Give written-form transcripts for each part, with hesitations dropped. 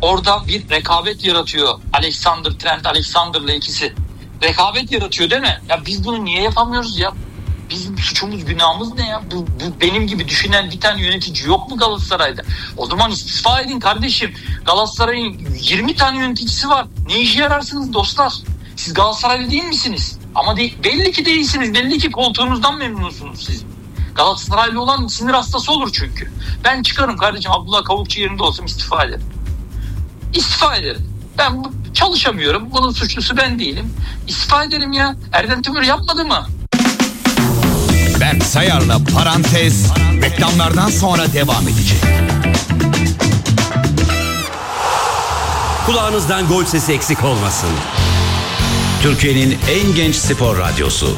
orada bir rekabet yaratıyor. Trent Alexander'la ikisi. Rekabet yaratıyor değil mi? Ya biz bunu niye yapamıyoruz ya? Bizim suçumuz, günahımız ne ya? Bu benim gibi düşünen bir tane yönetici yok mu Galatasaray'da? O zaman istifa edin kardeşim. Galatasaray'ın 20 tane yöneticisi var. Ne işe yararsınız dostlar? Siz Galatasaraylı değil misiniz? Ama belli ki değilsiniz. Belli ki koltuğunuzdan memnunsunuz siz. Galatasaraylı olan sinir hastası olur çünkü. Ben çıkarım kardeşim, Abdullah Kavukçu yerinde olsam istifa ederim. İstifa ederim. Ben çalışamıyorum. Bunun suçlusu ben değilim. İstifa ederim ya. Erdem Tümür yapmadı mı? Berk Sayar'la Parantez reklamlardan sonra devam edecek. Kulağınızdan gol sesi eksik olmasın. Türkiye'nin en genç spor radyosu.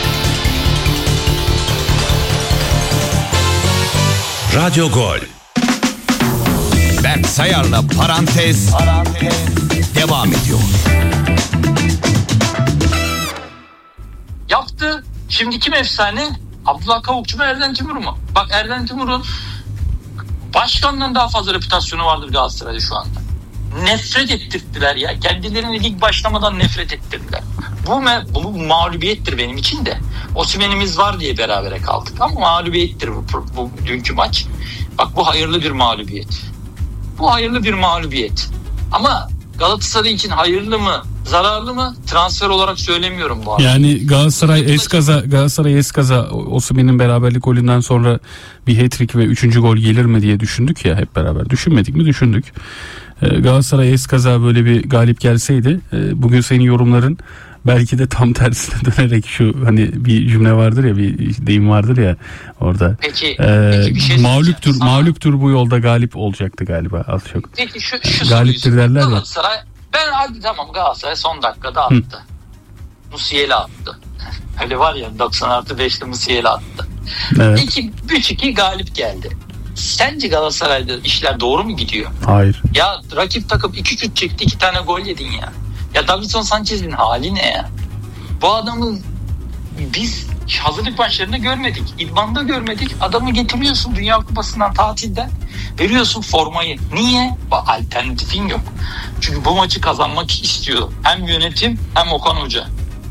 Radyo Gol. Berk Sayar'la Parantez devam ediyor. Yaptı. Şimdi kim efsane? Abdullah Kavukçu mu, Erdem Tümür mü? Bak, Erdem Tümür'ün başkandan daha fazla reputasyonu vardır Galatasaray'da şu anda. Nefret ettirdiler ya. Kendilerini lig başlamadan nefret ettirdiler. Bu mağlubiyettir benim için de. Osimhen'imiz var diye berabere kaldık ama mağlubiyettir bu dünkü maç. Bak, bu hayırlı bir mağlubiyet. Bu hayırlı bir mağlubiyet. Ama Galatasaray için hayırlı mı, zararlı mı? Transfer olarak söylemiyorum bu arada. Yani Galatasaray eskaza Osimhen'in beraberlik golünden sonra bir hat-trick ve 3. gol gelir mi diye düşündük ya hep beraber. Düşünmedik mi? Düşündük. Galatasaray eskaza böyle bir galip gelseydi bugün senin yorumların belki de tam tersine dönerek şu hani bir cümle vardır ya, bir deyim vardır ya orada. Peki bir şey mağluptur bu yolda galip olacaktı galiba az çok. Peki şu galiptir derler ya. Galatasaray Galatasaray son dakikada attı. Musiala attı. Öyle var ya, 90+5'te Musiala attı. Evet. 3-2 galip geldi. Sence Galatasaray'da işler doğru mu gidiyor? Hayır. Ya rakip takım 2 şut çekti, 2 tane gol yedin ya. Ya Davinson Sanchez'in hali ne ya? Bu adamı biz hazırlık maçlarında görmedik. İdman'da görmedik. Adamı getiriyorsun Dünya Kupası'ndan, tatilden. Veriyorsun formayı. Niye? Alternatifin yok. Çünkü bu maçı kazanmak istiyor. Hem yönetim hem Okan Hoca.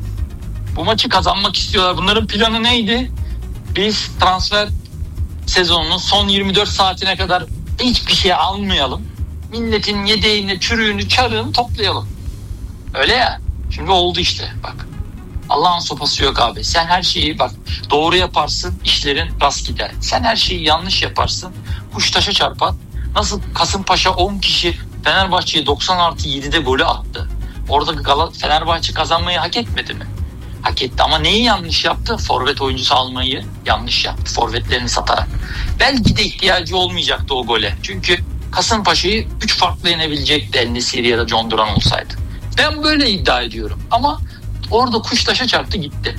Bu maçı kazanmak istiyorlar. Bunların planı neydi? Biz transfer sezonunun son 24 saatine kadar hiçbir şey almayalım. Milletin yedeğini, çürüğünü, çarığını toplayalım. Öyle ya. Şimdi oldu işte bak. Allah'ın sopası yok abi. Sen her şeyi bak doğru yaparsın, işlerin rast gider. Sen her şeyi yanlış yaparsın, kuş taşa çarpar. Nasıl Kasımpaşa 10 kişi Fenerbahçe'ye 90+7'de golü attı. Orada Fenerbahçe kazanmayı hak etmedi mi? Hak etti ama neyi yanlış yaptı? Forvet oyuncusu almayı yanlış yaptı. Forvetlerini satarak. Belki de ihtiyacı olmayacaktı o gole. Çünkü Kasımpaşa'yı 3 farklı yenebilecekti El-Nesiri ya da John Duran olsaydı. Ben böyle iddia ediyorum. Ama orada kuş taşa çarptı gitti.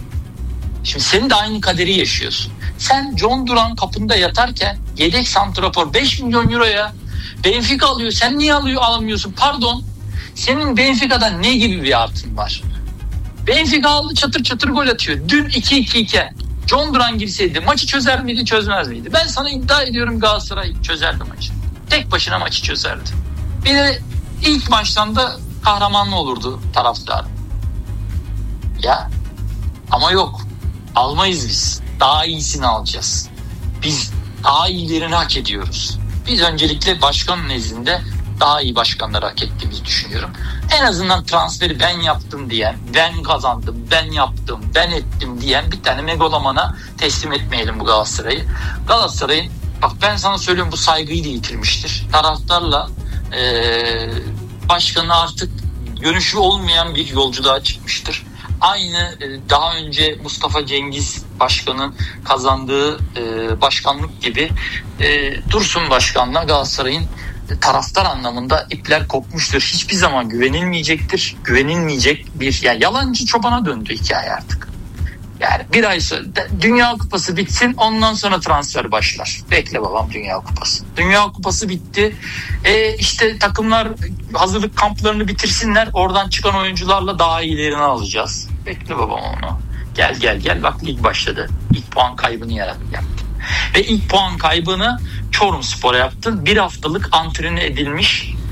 Şimdi senin de aynı kaderi yaşıyorsun. Sen John Duran kapında yatarken yedek santrafor 5 milyon euroya Benfica alıyor. Sen niye alamıyorsun? Pardon. Senin Benfica'dan ne gibi bir artın var? Benfica aldı, çatır çatır gol atıyor. Dün 2-2 iken John Duran girseydi maçı çözer miydi, çözmez miydi? Ben sana iddia ediyorum Galatasaray çözerdi maçı. Tek başına maçı çözerdi. Bir de ilk maçtan da kahramanlı olurdu taraftar. Ya ama yok. Almayız biz. Daha iyisini alacağız. Biz daha iyilerini hak ediyoruz. Biz öncelikle başkanın nezdinde daha iyi başkanları hak ettiğimizi düşünüyorum. En azından transferi ben yaptım diyen, ben kazandım, ben yaptım, ben ettim diyen bir tane megalomana teslim etmeyelim bu Galatasaray'ı. Galatasaray'ın, bak ben sana söylüyorum, bu saygıyı da yitirmiştir. Taraftarla başkanı artık dönüşü olmayan bir yolculuğa çıkmıştır. Aynı daha önce Mustafa Cengiz Başkan'ın kazandığı başkanlık gibi Dursun Başkan'la Galatasaray'ın taraftar anlamında ipler kopmuştur. Hiçbir zaman güvenilmeyecektir. Güvenilmeyecek bir yalancı çobana döndü hikaye artık. Yani bir ay sonra Dünya Kupası bitsin, ondan sonra transfer başlar. Bekle babam Dünya Kupası. Dünya Kupası bitti. İşte takımlar hazırlık kamplarını bitirsinler. Oradan çıkan oyuncularla daha iyilerini alacağız. Bekle babam onu. Gel. Bak lig başladı. İlk puan kaybını yaptın. Ve ilk puan kaybını Çorumspor'a yaptın. Bir haftalık antrene edilmiş